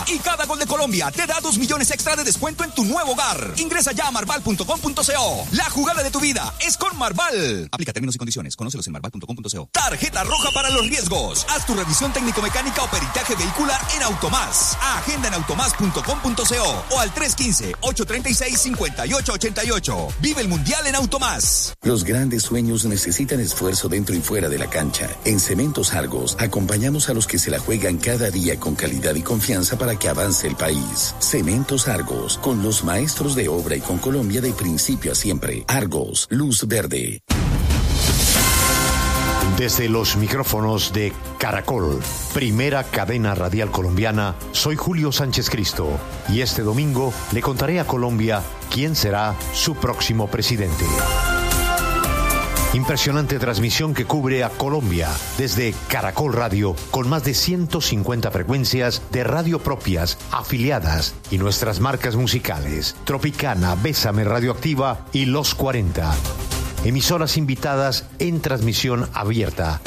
Y cada gol de Colombia te da 2 millones extra de descuento en tu nuevo hogar. Ingresa ya a marval.com.co. La jugada de tu vida es con Marval. Aplica términos y condiciones. Conócelos en marval.com.co. Tarjeta roja para los riesgos. Haz tu revisión técnico-mecánica o peritaje vehicular en Automás. Agenda en automás.com.co o al 315-836-5888. Vive el Mundial en Automás. Los grandes sueños necesitan esfuerzo dentro y fuera de la cancha. En Cementos Argos acompañamos a los que se la juegan cada día con calidad y confianza para que avance el país. Cementos Argos, con los maestros de obra y con Colombia de principio a siempre. Argos, luz verde. Desde los micrófonos de Caracol, primera cadena radial colombiana, soy Julio Sánchez Cristo y este domingo le contaré a Colombia quién será su próximo presidente. Impresionante transmisión que cubre a Colombia desde Caracol Radio, con más de 150 frecuencias de radio propias, afiliadas y nuestras marcas musicales: Tropicana, Bésame Radioactiva y Los 40. Emisoras invitadas en transmisión abierta.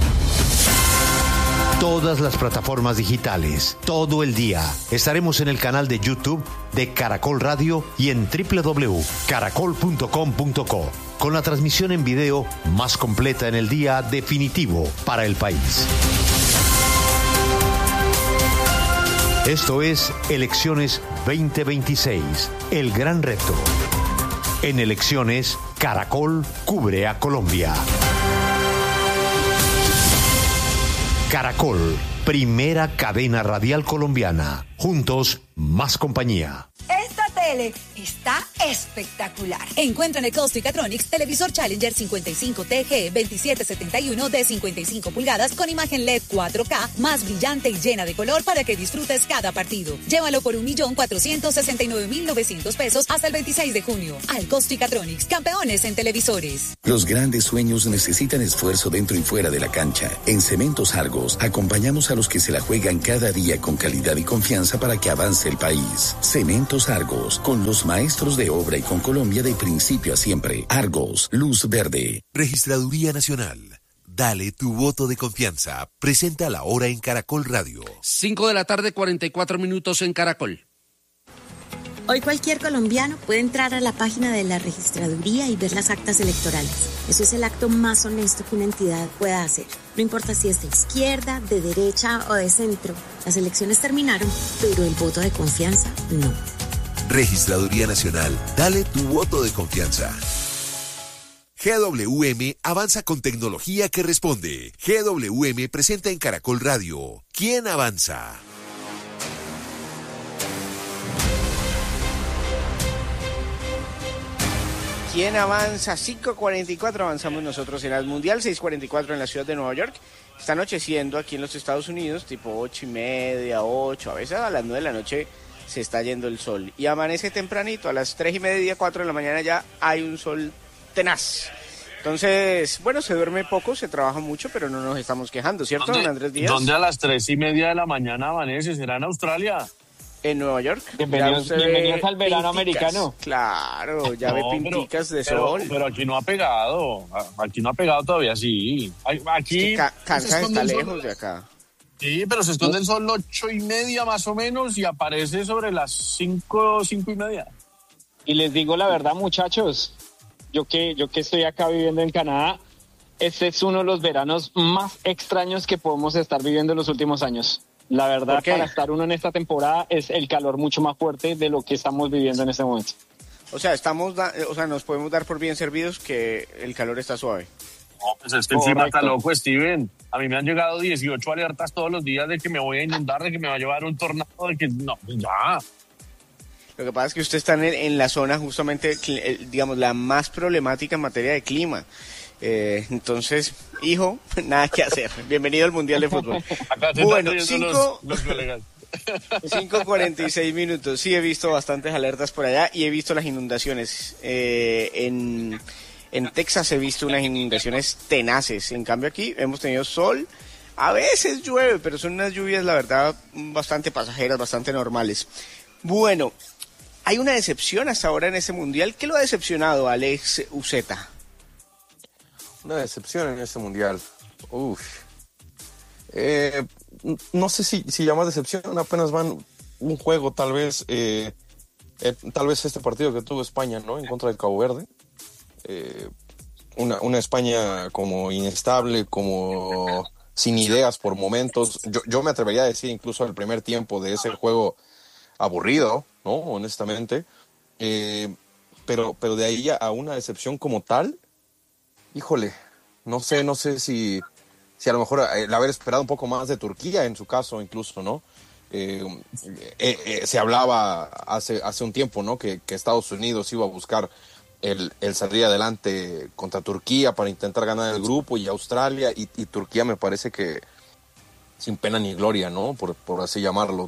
Todas las plataformas digitales, todo el día. Estaremos en el canal de YouTube de Caracol Radio y en www.caracol.com.co, con la transmisión en video más completa en el día definitivo para el país. Esto es Elecciones 2026, el gran reto. En Elecciones, Caracol cubre a Colombia. Caracol, primera cadena radial colombiana. Juntos, más compañía. Esta tele está espectacular. Encuentra en el Catronics televisor Challenger 55TG 2771 de 55 pulgadas con imagen LED 4K más brillante y llena de color para que disfrutes cada partido. Llévalo por $1,469,900 hasta el 26 de junio. Al Catronics, campeones en televisores. Los grandes sueños necesitan esfuerzo dentro y fuera de la cancha. En Cementos Argos acompañamos a los que se la juegan cada día con calidad y confianza para que avance el país. Cementos Argos, con los maestros de obra y con Colombia de principio a siempre. Argos, luz verde. Registraduría Nacional. Dale tu voto de confianza. Presenta la hora en Caracol Radio. 5 de la tarde, 44 minutos en Caracol. Hoy cualquier colombiano puede entrar a la página de la registraduría y ver las actas electorales. Eso es el acto más honesto que una entidad pueda hacer. No importa si es de izquierda, de derecha o de centro. Las elecciones terminaron, pero el voto de confianza no. Registraduría Nacional. Dale tu voto de confianza. GWM avanza con tecnología que responde. GWM presenta en Caracol Radio. ¿Quién avanza? ¿Quién avanza? 5:44 avanzamos nosotros en el Mundial, 6:44 en la ciudad de Nueva York. Está anocheciendo aquí en los Estados Unidos, tipo 8:30, 8, a veces a las 9 de la noche se está yendo el sol. Y amanece tempranito, a las 3:30, 4 de la mañana ya hay un sol tenaz. Entonces, bueno, se duerme poco, se trabaja mucho, pero no nos estamos quejando, ¿cierto, don Andrés Díaz? ¿Dónde a las 3:30 de la mañana amanece? ¿Será en Australia? En Nueva York. Bienvenidos al verano americano. Claro, ya ve pinticas de sol. Pero aquí no ha pegado todavía, sí. Aquí Kansas está lejos de acá. Sí, pero se esconde el sol 8:30 más o menos y aparece sobre las 5:30. Y les digo la verdad, muchachos, yo que estoy acá viviendo en Canadá, este es uno de los veranos más extraños que podemos estar viviendo en los últimos años. La verdad, para estar uno en esta temporada es el calor mucho más fuerte de lo que estamos viviendo en este momento. O sea, nos podemos dar por bien servidos que el calor está suave. No, pues es que encima está loco, Steven. A mí me han llegado 18 alertas todos los días de que me voy a inundar, de que me va a llevar un tornado, de que no, pues ya. Lo que pasa es que usted está en la zona justamente, digamos, la más problemática en materia de clima. Entonces, hijo, nada que hacer. Bienvenido al Mundial de Fútbol. Bueno, 5:46 minutos. Sí, he visto bastantes alertas por allá y he visto las inundaciones. En Texas he visto unas inundaciones tenaces. En cambio aquí hemos tenido sol. A veces llueve, pero son unas lluvias, la verdad, bastante pasajeras, bastante normales. Bueno, hay una decepción hasta ahora en este Mundial. ¿Qué lo ha decepcionado, Alex Uceta? Una decepción en este Mundial. No sé si llamas decepción, apenas van un juego tal vez este partido que tuvo España, ¿no? En contra del Cabo Verde. Una España como inestable, como sin ideas por momentos. Yo me atrevería a decir incluso el primer tiempo de ese juego aburrido, ¿no? Honestamente. Pero de ahí a una decepción como tal, híjole, no sé si a lo mejor el haber esperado un poco más de Turquía en su caso incluso, ¿no? Se hablaba hace un tiempo, ¿no? Que Estados Unidos iba a buscar el salir adelante contra Turquía para intentar ganar el grupo, y Australia y Turquía me parece que sin pena ni gloria, ¿no? Por así llamarlo.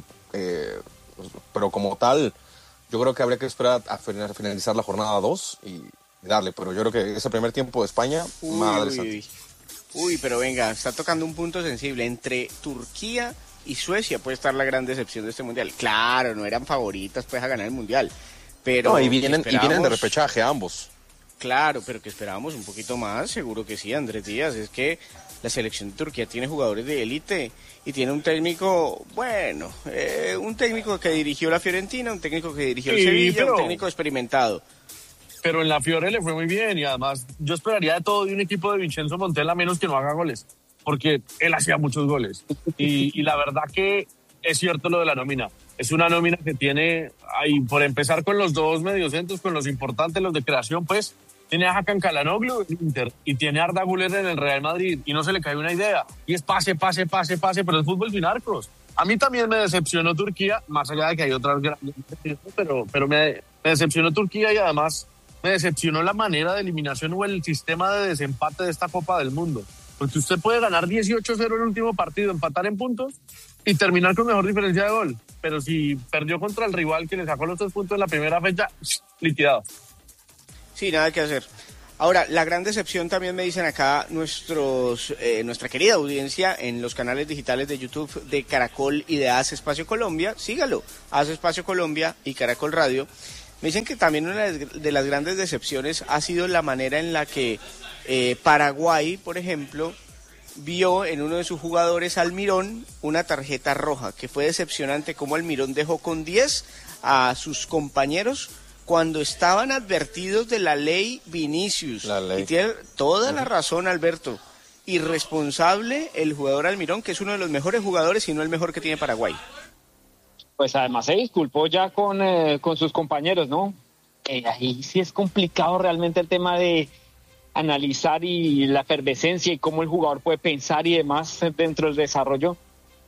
Pero como tal, yo creo que habría que esperar a finalizar la jornada 2 y darle, pero yo creo que ese primer tiempo de España, madre santa. Uy, pero venga, está tocando un punto sensible. Entre Turquía y Suecia puede estar la gran decepción de este mundial. Claro, no eran favoritas pues a ganar el mundial, pero no, y vienen de repechaje ambos. Claro, pero que esperábamos un poquito más, seguro que sí, Andrés Díaz. Es que la selección de Turquía tiene jugadores de élite y tiene un técnico, un técnico que dirigió la Fiorentina, un técnico que dirigió el Sevilla, un técnico experimentado. Pero en la Fiore le fue muy bien, y además yo esperaría de todo de un equipo de Vincenzo Montella, menos que no haga goles, porque él hacía muchos goles. Y la verdad que es cierto lo de la nómina. Es una nómina que tiene, ahí por empezar con los dos mediocentros, con los importantes, los de creación, pues, tiene a Hakan Çalhanoğlu en Inter y tiene a Arda Güler en el Real Madrid, y no se le cae una idea. Y es pase, pero es fútbol sin arcos. A mí también me decepcionó Turquía, más allá de que hay otras grandes, pero me decepcionó Turquía, y además me decepcionó la manera de eliminación o el sistema de desempate de esta Copa del Mundo. Porque usted puede ganar 18-0 en el último partido, empatar en puntos y terminar con mejor diferencia de gol. Pero si perdió contra el rival que le sacó los 3 puntos en la primera fecha, liquidado. Sí, nada que hacer. Ahora, la gran decepción también me dicen acá nuestra querida audiencia en los canales digitales de YouTube de Caracol y de Haz Espacio Colombia. Sígalo, Haz Espacio Colombia y Caracol Radio. Me dicen que también una de las grandes decepciones ha sido la manera en la que Paraguay, por ejemplo, vio en uno de sus jugadores, Almirón, una tarjeta roja, que fue decepcionante cómo Almirón dejó con 10 a sus compañeros cuando estaban advertidos de la ley Vinicius. Y tiene toda la razón, Alberto. Irresponsable el jugador Almirón, que es uno de los mejores jugadores, si no el mejor que tiene Paraguay. Pues además se disculpó ya con sus compañeros, ¿no? Ahí sí es complicado realmente el tema de analizar y la efervescencia y cómo el jugador puede pensar y demás dentro del desarrollo.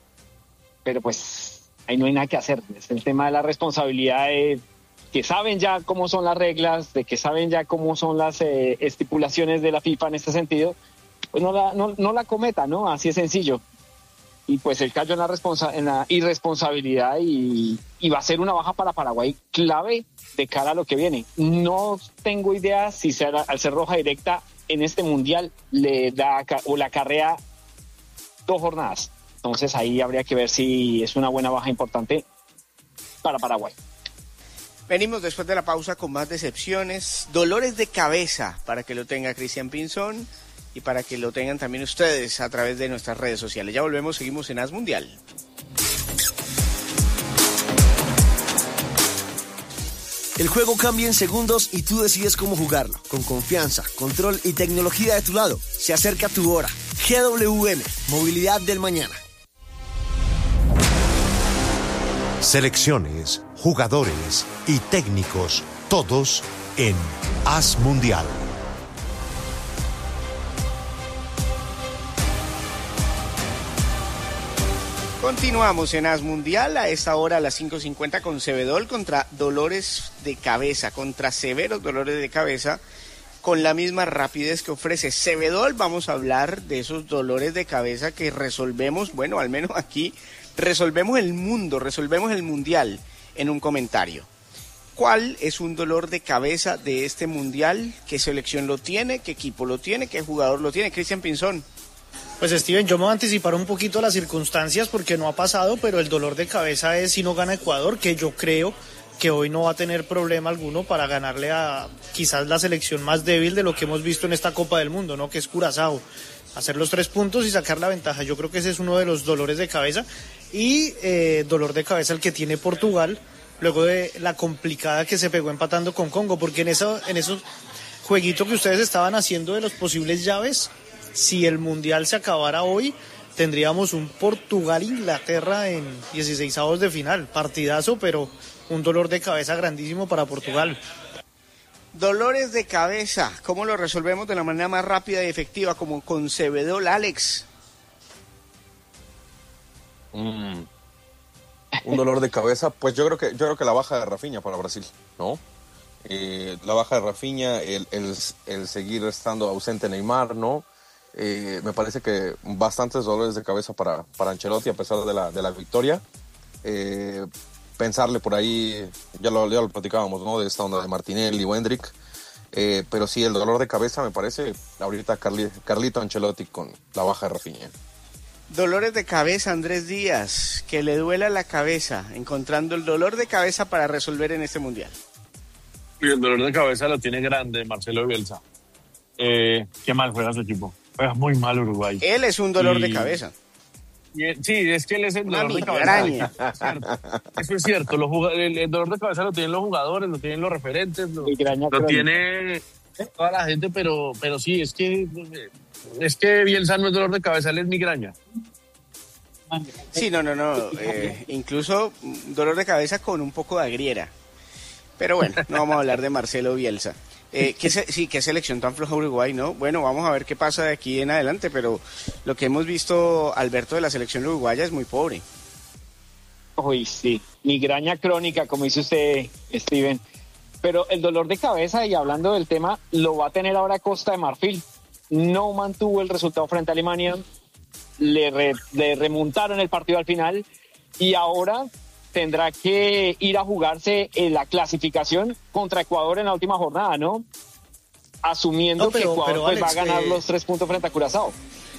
Pero pues ahí no hay nada que hacer. Es el tema de la responsabilidad de que saben ya cómo son las reglas, de que saben ya cómo son las estipulaciones de la FIFA en este sentido, pues no la cometa, ¿no? Así es sencillo. Y pues él cayó en la irresponsabilidad y va a ser una baja para Paraguay clave de cara a lo que viene. No tengo idea si al ser roja directa en este mundial le da o le acarrea 2 jornadas. Entonces ahí habría que ver si es una buena baja importante para Paraguay. Venimos después de la pausa con más decepciones, dolores de cabeza para que lo tenga Cristian Pinzón y para que lo tengan también ustedes a través de nuestras redes sociales. Ya volvemos, seguimos en Haz Mundial. El juego cambia en segundos y tú decides cómo jugarlo. Con confianza, control y tecnología de tu lado. Se acerca tu hora. GWM, Movilidad del Mañana. Selecciones, jugadores y técnicos, todos en Haz Mundial. Continuamos en Haz Mundial, a esta hora a las 5:50 con Cebedol contra dolores de cabeza, contra severos dolores de cabeza, con la misma rapidez que ofrece Cebedol. Vamos a hablar de esos dolores de cabeza que resolvemos, bueno, al menos aquí, resolvemos el mundo, resolvemos el mundial en un comentario. ¿Cuál es un dolor de cabeza de este mundial? ¿Qué selección lo tiene? ¿Qué equipo lo tiene? ¿Qué jugador lo tiene? Cristian Pinzón. Pues Steven, yo me voy a anticipar un poquito las circunstancias porque no ha pasado, pero el dolor de cabeza es si no gana Ecuador, que yo creo que hoy no va a tener problema alguno para ganarle a quizás la selección más débil de lo que hemos visto en esta Copa del Mundo, ¿no? Que es Curazao. Hacer los 3 puntos y sacar la ventaja. Yo creo que ese es uno de los dolores de cabeza. Y dolor de cabeza el que tiene Portugal, luego de la complicada que se pegó empatando con Congo, porque en esos jueguitos que ustedes estaban haciendo de los posibles llaves, si el Mundial se acabara hoy, tendríamos un Portugal-Inglaterra en 16avos de final. Partidazo, pero un dolor de cabeza grandísimo para Portugal. Dolores de cabeza, ¿cómo lo resolvemos de la manera más rápida y efectiva, como con Cebedol, Alex? Un dolor de cabeza, pues yo creo que la baja de Rafinha para Brasil, ¿no? La baja de Rafinha, el seguir estando ausente Neymar, ¿no? Me parece que bastantes dolores de cabeza para Ancelotti a pesar de la victoria. Pensarle por ahí, ya lo platicábamos, ¿no? De esta onda de Martinelli o Hendrick. Pero sí, el dolor de cabeza me parece ahorita Carlito Ancelotti con la baja de Rafinha. Dolores de cabeza, Andrés Díaz, que le duela la cabeza, encontrando el dolor de cabeza para resolver en este Mundial. Y el dolor de cabeza lo tiene grande Marcelo Bielsa. Qué mal juega su equipo. Juega muy mal Uruguay. Él es un dolor de cabeza. Sí, es que él es el dolor de cabeza. Eso es cierto. El dolor de cabeza lo tienen los jugadores, lo tienen los referentes, lo tiene toda la gente, pero sí, es que Bielsa no es dolor de cabeza, él es migraña. Sí, no. Incluso dolor de cabeza con un poco de agriera. Pero bueno, no vamos a hablar de Marcelo Bielsa. Qué selección tan floja Uruguay, ¿no? Bueno, vamos a ver qué pasa de aquí en adelante, pero lo que hemos visto, Alberto, de la selección uruguaya es muy pobre. Uy, sí, migraña crónica, como dice usted, Steven. Pero el dolor de cabeza, y hablando del tema, lo va a tener ahora Costa de Marfil. No mantuvo el resultado frente a Alemania, le remontaron el partido al final, y ahora tendrá que ir a jugarse en la clasificación contra Ecuador en la última jornada, ¿no? Asumiendo que Ecuador Alex, va a ganar los 3 puntos frente a Curazao.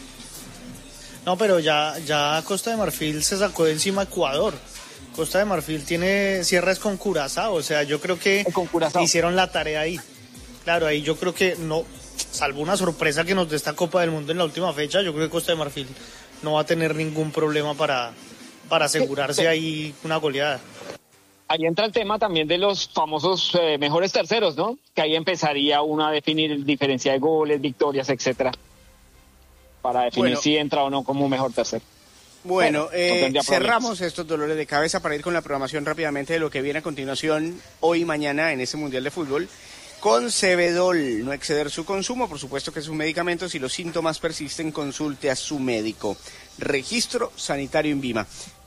No, pero ya Costa de Marfil se sacó de encima Ecuador. Costa de Marfil tiene cierres con Curazao, o sea, yo creo que hicieron la tarea ahí. Claro, ahí yo creo que no, salvo una sorpresa que nos dé esta Copa del Mundo en la última fecha, yo creo que Costa de Marfil no va a tener ningún problema para asegurarse ahí una goleada. Ahí entra el tema también de los famosos mejores terceros, ¿no? Que ahí empezaría uno a definir diferencia de goles, victorias, etcétera, para definir si entra o no como mejor tercero. Bueno, cerramos estos dolores de cabeza para ir con la programación rápidamente de lo que viene a continuación hoy y mañana en este Mundial de Fútbol. Con Cebedol, no exceder su consumo, por supuesto que es un medicamento. Si los síntomas persisten, consulte a su médico. Registro sanitario INVIMA.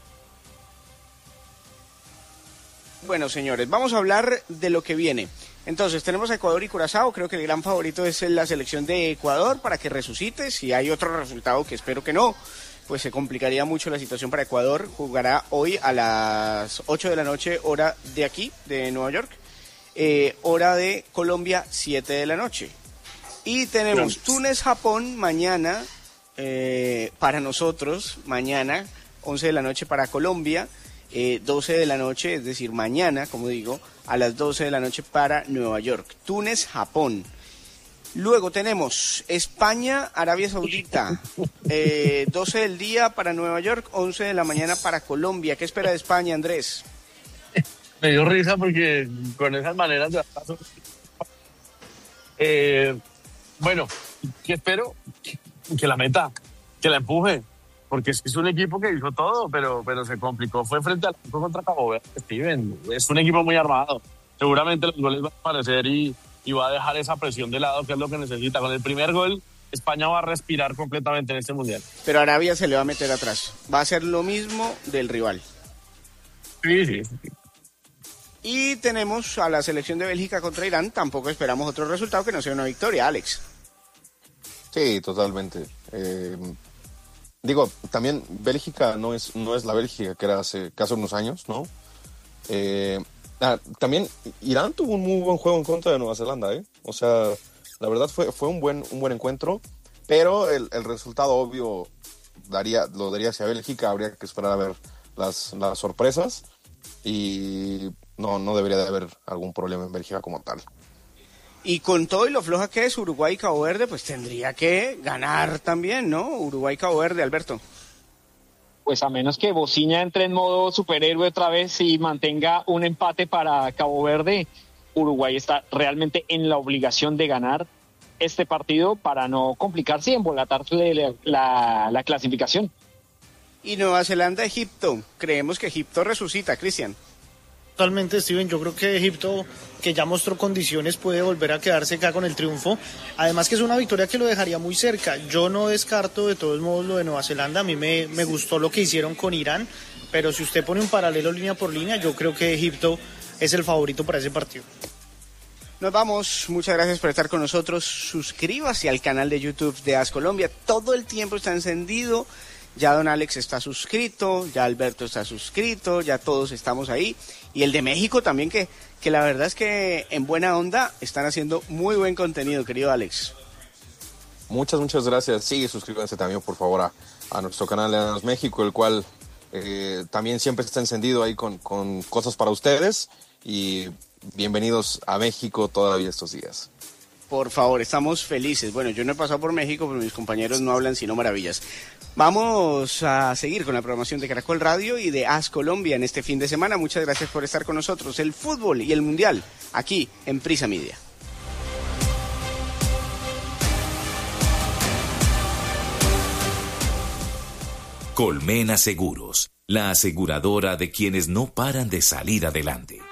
Bueno, señores, vamos a hablar de lo que viene. Entonces, tenemos a Ecuador y Curazao. Creo que el gran favorito es la selección de Ecuador para que resucite. Si hay otro resultado, que espero que no, pues se complicaría mucho la situación para Ecuador. Jugará hoy a las 8 de la noche, hora de aquí, de Nueva York. Hora de Colombia, 7 de la noche. Y tenemos Túnez-Japón mañana, para nosotros, mañana, 11 de la noche para Colombia. 12 de la noche, es decir, mañana, como digo, a las 12 de la noche para Nueva York. Túnez, Japón. Luego tenemos España, Arabia Saudita, 12 del día para Nueva York, 11 de la mañana para Colombia. ¿Qué espera de España, Andrés? Me dio risa porque con esas maneras de paso. Bueno, ¿qué espero? Que la meta, que la empuje. Porque es un equipo que hizo todo, pero se complicó. Fue frente al equipo contra Cabo Verde, Steven. Es un equipo muy armado. Seguramente los goles van a aparecer y va a dejar esa presión de lado, que es lo que necesita. Con el primer gol, España va a respirar completamente en este Mundial. Pero Arabia se le va a meter atrás. Va a hacer lo mismo del rival. Sí. Y tenemos a la selección de Bélgica contra Irán. Tampoco esperamos otro resultado que no sea una victoria, Alex. Sí, totalmente. Digo, también Bélgica no es la Bélgica que era hace unos años, ¿no? También Irán tuvo un muy buen juego en contra de Nueva Zelanda, ¿eh? O sea, la verdad fue un buen encuentro, pero el resultado obvio lo daría hacia Bélgica. Habría que esperar a ver las sorpresas y no debería de haber algún problema en Bélgica como tal. Y con todo y lo floja que es Uruguay y Cabo Verde, pues tendría que ganar también, ¿no? Uruguay y Cabo Verde, Alberto. pues a menos que Bociña entre en modo superhéroe otra vez y mantenga un empate para Cabo Verde, Uruguay está realmente en la obligación de ganar este partido para no complicarse y embolatarse la clasificación. Y Nueva Zelanda, Egipto. Creemos que Egipto resucita, Cristian. Totalmente, Steven. Yo creo que Egipto, que ya mostró condiciones, puede volver a quedarse acá con el triunfo. Además que es una victoria que lo dejaría muy cerca. Yo no descarto de todos modos lo de Nueva Zelanda. A mí me gustó lo que hicieron con Irán, pero si usted pone un paralelo línea por línea, yo creo que Egipto es el favorito para ese partido. Nos vamos, muchas gracias por estar con nosotros. Suscríbase al canal de YouTube de AS Colombia. Todo el tiempo está encendido. Ya don Alex está suscrito, ya Alberto está suscrito, ya todos estamos ahí. Y el de México también, que la verdad es que en buena onda están haciendo muy buen contenido, querido Alex. Muchas gracias. Sí, suscríbanse también, por favor, a nuestro canal de AS México, el cual también siempre está encendido ahí con cosas para ustedes. Y bienvenidos a México todavía estos días. Por favor, estamos felices. Bueno, yo no he pasado por México, pero mis compañeros no hablan sino maravillas. Vamos a seguir con la programación de Caracol Radio y de AS Colombia en este fin de semana. Muchas gracias por estar con nosotros. El fútbol y el mundial, aquí en Prisa Media. Colmena Seguros, la aseguradora de quienes no paran de salir adelante.